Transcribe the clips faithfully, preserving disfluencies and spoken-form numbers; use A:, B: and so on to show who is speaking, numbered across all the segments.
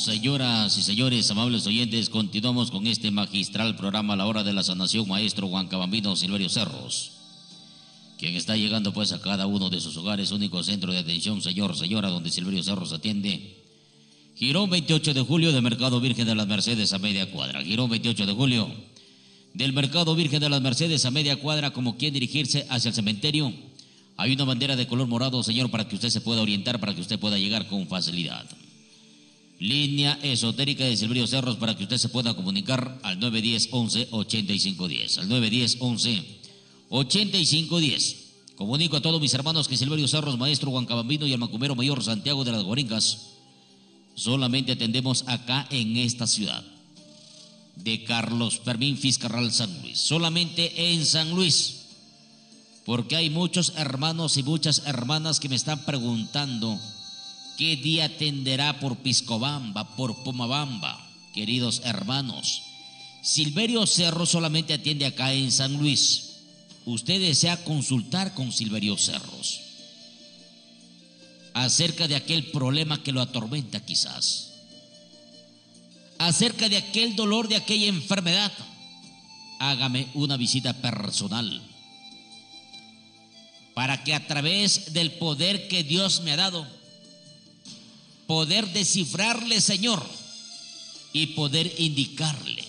A: Señoras y señores, amables oyentes, continuamos con este magistral programa La Hora de la Sanación, maestro Huancabambino Silverio Cerros, quien está llegando pues a cada uno de sus hogares, único centro de atención, señor, señora, donde Silverio Cerros atiende. Girón veintiocho de julio del Mercado Virgen de las Mercedes a media cuadra. Girón veintiocho de julio del Mercado Virgen de las Mercedes a media cuadra, como quien dirigirse hacia el cementerio. Hay una bandera de color morado, señor, para que usted se pueda orientar, para que usted pueda llegar con facilidad. Línea esotérica de Silverio Cerros para que usted se pueda comunicar al nueve diez, once, ochenta y cinco diez. Al nueve diez, once, ochenta y cinco diez. Comunico a todos mis hermanos que Silverio Cerros, maestro Huancabambino y el macumero mayor Santiago de las Guaringas, solamente atendemos acá en esta ciudad de Carlos Fermín Fiscarral, San Luis. Solamente en San Luis. Porque hay muchos hermanos y muchas hermanas que me están preguntando ¿qué día atenderá por Piscobamba, por Pomabamba? Queridos hermanos, Silverio Cerros solamente atiende acá en San Luis. Usted desea consultar con Silverio Cerros acerca de aquel problema que lo atormenta quizás, acerca de aquel dolor, de aquella enfermedad. Hágame una visita personal para que a través del poder que Dios me ha dado, poder descifrarle, Señor, y poder indicarle.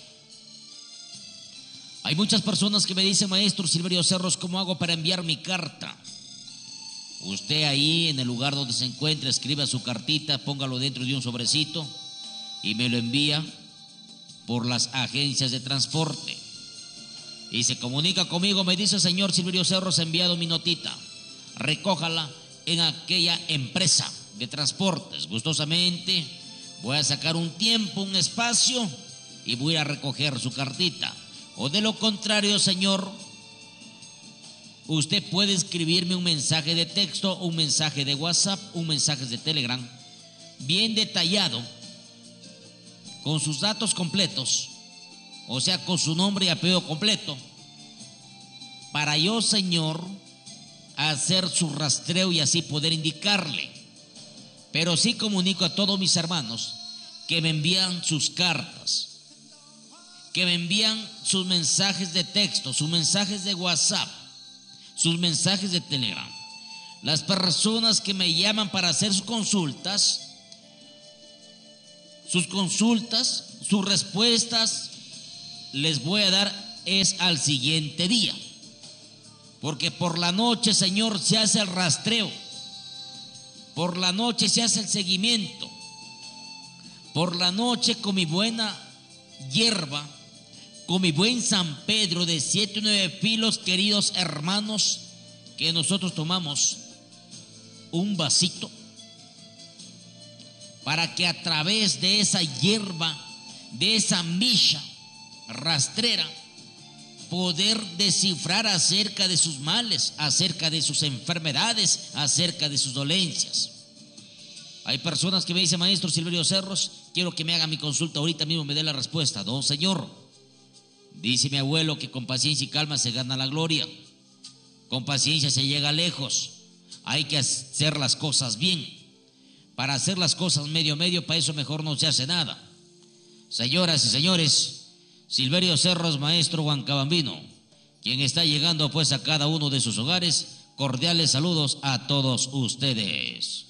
A: Hay muchas personas que me dicen, maestro Silverio Cerros, ¿cómo hago para enviar mi carta? Usted ahí en el lugar donde se encuentra, escriba su cartita, póngalo dentro de un sobrecito y me lo envía por las agencias de transporte. Y se comunica conmigo, me dice, señor Silverio Cerros, ha enviado mi notita, recójala en aquella empresa de transportes. Gustosamente voy a sacar un tiempo, un espacio y voy a recoger su cartita. O de lo contrario, señor, usted puede escribirme un mensaje de texto, un mensaje de WhatsApp, un mensaje de Telegram, bien detallado, con sus datos completos, o sea, con su nombre y apellido completo, para yo, señor, hacer su rastreo y así poder indicarle. Pero sí comunico a todos mis hermanos que me envían sus cartas, que me envían sus mensajes de texto, sus mensajes de WhatsApp, sus mensajes de Telegram. Las personas que me llaman para hacer sus consultas, sus consultas, sus respuestas, les voy a dar es al siguiente día. Porque por la noche, señor, se hace el rastreo. Por la noche se hace el seguimiento. Por la noche, con mi buena hierba, con mi buen San Pedro de siete o nueve filos, queridos hermanos, que nosotros tomamos un vasito para que a través de esa hierba, de esa milla rastrera, poder descifrar acerca de sus males, acerca de sus enfermedades, acerca de sus dolencias. Hay personas que me dicen, maestro Silverio Cerros, quiero que me haga mi consulta, ahorita mismo me dé la respuesta. No, señor, dice mi abuelo que con paciencia y calma se gana la gloria, con paciencia se llega lejos. Hay que hacer las cosas bien. Para hacer las cosas medio medio, para eso mejor no se hace nada. Señoras y señores, Silverio Cerros, maestro Huancabambino, quien está llegando pues a cada uno de sus hogares. Cordiales saludos a todos ustedes.